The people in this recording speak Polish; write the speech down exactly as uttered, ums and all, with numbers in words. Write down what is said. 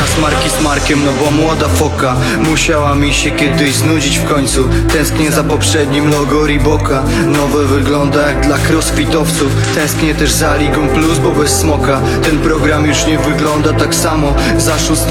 smarki z Markiem, no bo młoda foka musiała mi się kiedyś znudzić w końcu. Tęsknię za poprzednim logo Reeboka, nowe wygląda jak dla crossfitowców. Tęsknię też za Ligą Plus, bo bez smoka ten program już nie wygląda tak samo. Za szóstą